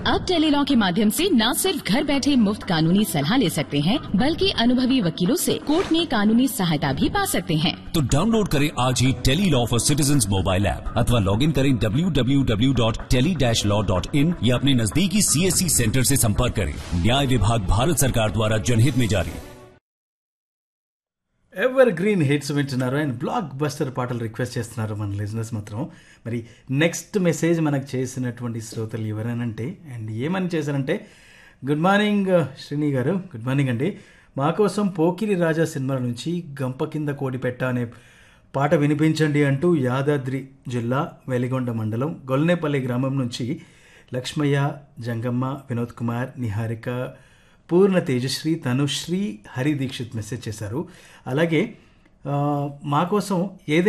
अब टेलीलॉ के माध्यम से न सिर्फ घर बैठे मुफ्त कानूनी सलाह ले सकते हैं, बल्कि अनुभवी वकीलों से कोर्ट में कानूनी सहायता भी पा सकते हैं। तो डाउनलोड करें आज ही tele law for citizens mobile app अथवा लॉग इन करें www.tele-law.in या अपने नजदीकी CSC सेंटर से संपर्क करें। न्याय विभाग भारत सरकार द्वारा जनहित में जारी। ఎవర్ గ్రీన్ హిట్స్ వింటున్నారు అండ్ బ్లాక్ బస్టర్ పాటలు రిక్వెస్ట్ చేస్తున్నారు మన లిజనర్స్ మాత్రం. మరి నెక్స్ట్ మెసేజ్ మనకు చేసినటువంటి శ్రోతలు ఎవరనంటే అండ్ ఏమని చేశారంటే, గుడ్ మార్నింగ్ శ్రీని గారు, గుడ్ మార్నింగ్ అండి. మా కోసం పోకిరి రాజా సినిమా నుంచి గంప కింద కోడిపెట్ట అనే పాట వినిపించండి అంటూ యాదాద్రి జిల్లా వెలిగొండ మండలం గొల్నేపల్లి గ్రామం నుంచి లక్ష్మయ్య, జంగమ్మ, వినోద్ కుమార్, నిహారిక, పూర్ణ తేజశ్రీ, తనుశ్రీ, హరి దీక్షిత్ మెసేజ్ చేశారు. అలాగే మా కోసం ఏదైనా